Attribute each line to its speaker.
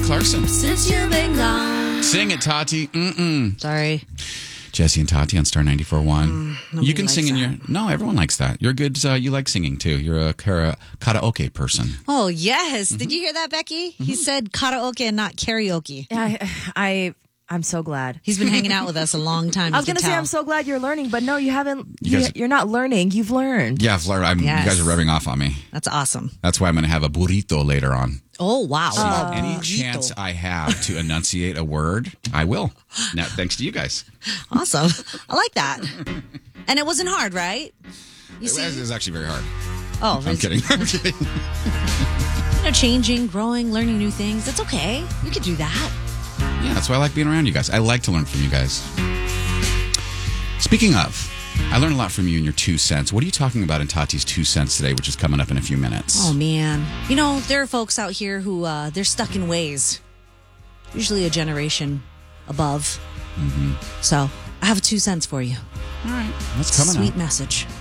Speaker 1: Clarkson.
Speaker 2: Since you've been gone.
Speaker 1: Sing it, Tati.
Speaker 2: Sorry.
Speaker 1: Jesse and Tati on Star 94.1. You can sing in
Speaker 2: that.
Speaker 1: your... No, everyone likes that. You're good. You like singing, too. You're a karaoke person.
Speaker 2: Oh, yes. Did you hear that, Becky? He said karaoke and not karaoke.
Speaker 3: I'm so glad.
Speaker 2: He's been hanging out with us a long time.
Speaker 3: I was going to say, I'm so glad you're learning, but no, you haven't. You're not learning. You've learned.
Speaker 1: Yeah, I've learned.
Speaker 2: Yes.
Speaker 1: You guys are rubbing off on me.
Speaker 2: That's awesome.
Speaker 1: That's why I'm going to have a burrito later on.
Speaker 2: Oh, wow.
Speaker 1: Any chance I have to enunciate a word, I will. Now, thanks to you guys.
Speaker 2: Awesome. I like that. And it wasn't hard, right?
Speaker 1: It was actually very hard.
Speaker 2: Oh,
Speaker 1: I'm kidding. I'm kidding.
Speaker 2: Changing, growing, learning new things. It's okay. You could do that.
Speaker 1: Yeah, that's why I like being around you guys. I like to learn from you guys. Speaking of, I learned a lot from you in your 2 cents. What are you talking about in Tati's 2 cents today, which is coming up in a few minutes?
Speaker 2: Oh, man. There are folks out here who, they're stuck in ways. Usually a generation above. Mm-hmm. So, I have 2 cents for you.
Speaker 1: All right. That's coming up.
Speaker 2: Sweet message.